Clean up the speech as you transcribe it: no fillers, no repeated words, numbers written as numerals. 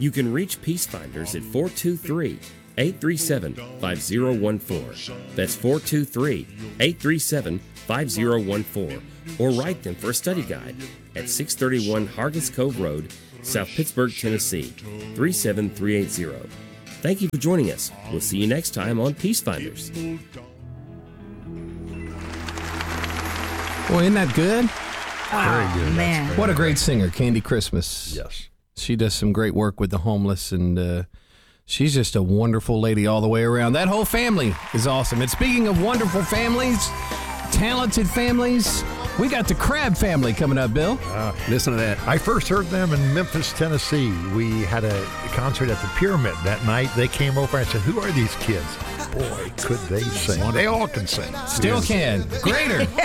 You can reach Peacefinders at 423-837-5014. That's 423-837-5014. Or write them for a study guide at 631 Hargis Cove Road, South Pittsburgh, Tennessee, 37380. Thank you for joining us. We'll see you next time on Peacefinders. Boy, isn't that good? Very good. Man. What a great singer, Candy Christmas. Yes. She does some great work with the homeless, and she's just a wonderful lady all the way around. That whole family is awesome. And speaking of wonderful families, talented families, we got the Crab family coming up, Bill. Listen to that. I first heard them in Memphis, Tennessee. We had a concert at the Pyramid that night. They came over and I said, who are these kids? Boy, could they sing. They all can sing. Still can. Greater.